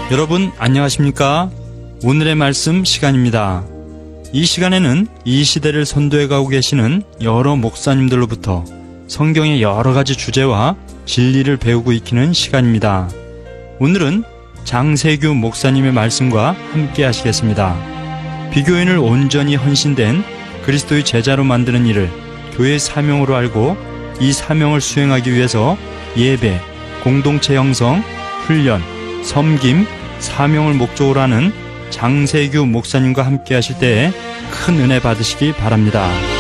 여러분 안녕하십니까? 오늘의 말씀 시간입니다. 이 시간에는 이 시대를 선도해가고 계시는 여러 목사님들로부터 성경의 여러 가지 주제와 진리를 배우고 익히는 시간입니다. 오늘은 장세규 목사님의 말씀과 함께 하시겠습니다. 비교인을 온전히 헌신된 그리스도의 제자로 만드는 일을 교회의 사명으로 알고 이 사명을 수행하기 위해서 예배, 공동체 형성, 훈련, 섬김, 사명을 목적으로 하는 장세규 목사님과 함께 하실 때에 큰 은혜 받으시기 바랍니다.